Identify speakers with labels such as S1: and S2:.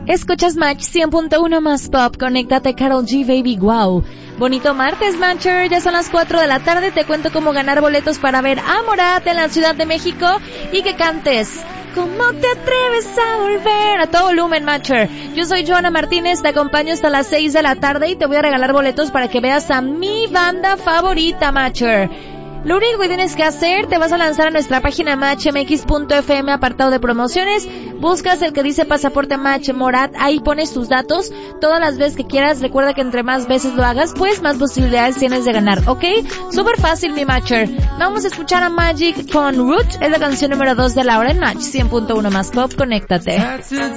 S1: Escuchas Match 100.1 más pop, conéctate Karol G, baby, wow. Bonito martes, Matcher, ya son las 4 de la tarde, te cuento cómo ganar boletos para ver a Morat en la Ciudad de México y que cantes ¿Cómo te atreves a volver? A todo volumen, Matcher. Yo soy Joana Martínez, te acompaño hasta las 6 de la tarde y te voy a regalar boletos para que veas a mi banda favorita, Matcher. Lo único que tienes que hacer, te vas a lanzar a nuestra página matchmx.fm, apartado de promociones, buscas el que dice Pasaporte Match Morat, ahí pones tus datos, todas las veces que quieras, recuerda que entre más veces lo hagas, pues más posibilidades tienes de ganar, ¿ok? Súper fácil, mi Matcher. Vamos a escuchar a Magic con Root, es la canción número 2 de la hora en Match 100.1 más pop, conéctate.